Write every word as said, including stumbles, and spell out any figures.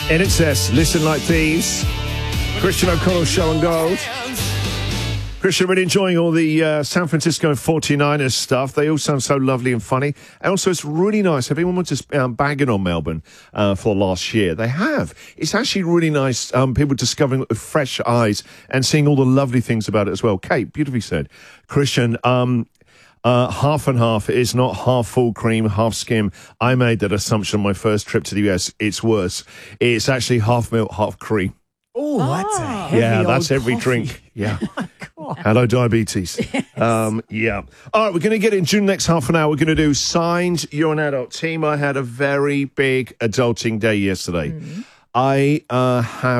N X S, Listen Like Thieves. Christian O'Connell, Show and Gold. Christian, really enjoying all the uh, San Francisco forty-niners stuff. They all sound so lovely and funny. And also, it's really nice. Everyone was just um, bagging on Melbourne uh, for last year. They have. It's actually really nice, um, people discovering it with fresh eyes and seeing all the lovely things about it as well. Kate, beautifully said. Christian, um... Uh, half and half. It is not half full cream, half skim. I made that assumption on my first trip to the U S. It's worse. It's actually half milk, half cream. Oh, that's a heavy Yeah, old that's every coffee. drink. Yeah. Oh, God. Hello, diabetes. Yes. Um, yeah. All right, we're going to get in June next half an hour. We're going to do Signed, You're an Adult. Team, I had a very big adulting day yesterday. Mm. I uh, have